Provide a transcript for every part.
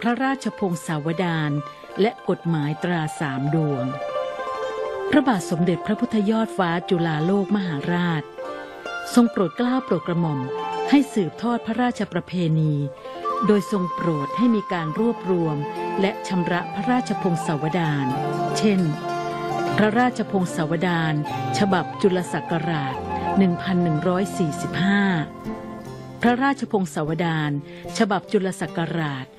ระราชพงศาวดารและกฎหมายตราสามดวงพระบาทสมเด็จพระพุทธยอดฟ้าจุฬาโลกมหาราชทรงโปรดเกล้าโปรดกระหม่อมให้สืบทอดพระราชประเพณีโดยทรงโปรดให้มีการรวบรวมและชำระพระราชพงศาวดารเช่นพระราชพงศาวดารฉบับจุลศักราช 1145 พระราชพงศาวดารฉบับจุลศักราช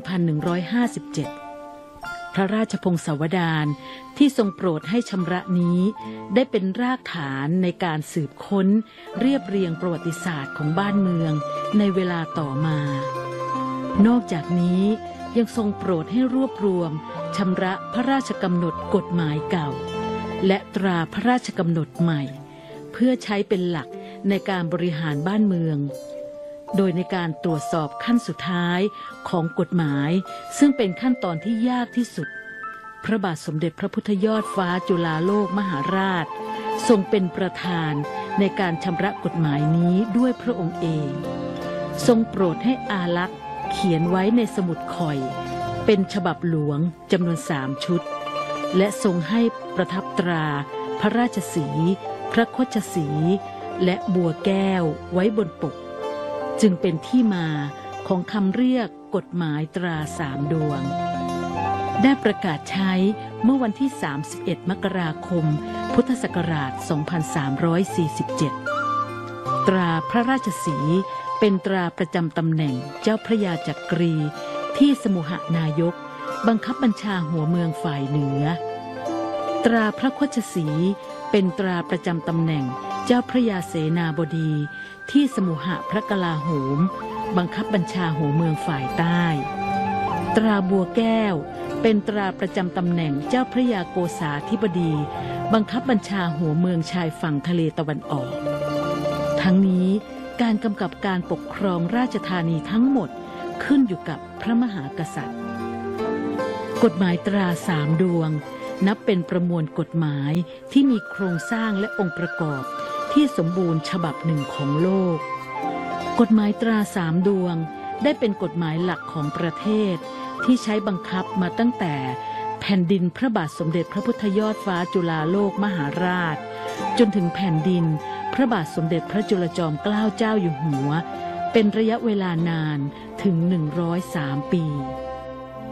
1157 พระราชพงศาวดารที่ทรงโปรดให้ชำระนี้ได้เป็นรากฐานในการสืบค้นเรียบเรียงประวัติศาสตร์ของบ้านเมืองในเวลาต่อมานอกจากนี้ยังทรงโปรดให้รวบรวมชำระพระราชกำหนดกฎหมายเก่าและตราพระราชกำหนดใหม่เพื่อใช้เป็นหลักในการบริหารบ้านเมืองโดยในการตรวจสอบขั้นสุดท้ายของกฎหมายซึ่งเป็นขั้นตอนที่ยากที่สุดพระบาทสมเด็จพระพุทธยอดฟ้าจุฬาโลกมหาราชทรงเป็นประธานในการชำระกฎหมายนี้ด้วยพระองค์เองทรงโปรดให้อาลักษณ์เขียนไว้ในสมุดข่อยเป็นฉบับหลวงจำนวน3 ชุดและทรงให้ประทับตราพระราชสีห์พระโคชสีห์และบัวแก้วไว้บนปกจึงเป็นที่มาของคำเรียกกฎหมายตรา3 ดวงได้ประกาศใช้เมื่อวันที่31 มกราคมพุทธศักราช 2347 ตราพระราชสีห์เป็นตราประจำตำแหน่งเจ้าพระยาจักรีที่สมุหนายกบังคับบัญชาหัวเมืองฝ่ายเหนือตราพระโคชสีห์เป็นตราประจำตำแหน่งเจ้าพระยาเสนาบดีที่สมุหพระกลาโหมบังคับบัญชาหัวเมืองฝ่ายใต้ตราบัวแก้วเป็นตราประจำตำแหน่งเจ้าพระยาโกษาธิบดีบังคับบัญชาหัวเมืองชายฝั่งทะเลตะวันออกทั้งนี้การกำกับการปกครองราชธานีทั้งหมดขึ้นอยู่กับพระมหากษัตริย์กฎหมายตรา3 ดวงนับเป็นประมวลกฎหมายที่มีโครงสร้างและองค์ประกอบที่สมบูรณ์ฉบับหนึ่งของโลกกฎหมายตรา3 ดวงได้เป็นกฎหมายหลักของประเทศที่ใช้บังคับมาตั้งแต่แผ่นดินพระบาทสมเด็จพระพุทธยอดฟ้าจุฬาโลกมหาราชจนถึงแผ่นดินพระบาทสมเด็จพระจุลจอมเกล้าเจ้าอยู่หัวเป็นระยะเวลานานถึง103 ปี